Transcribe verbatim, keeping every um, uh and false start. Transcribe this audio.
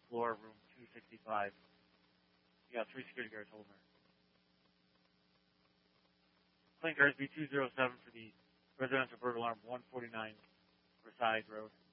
floor, room two sixty-five. You got three security guards holding her. Claim Garsby two oh seven for the residential burglar alarm one forty-nine Versailles Road.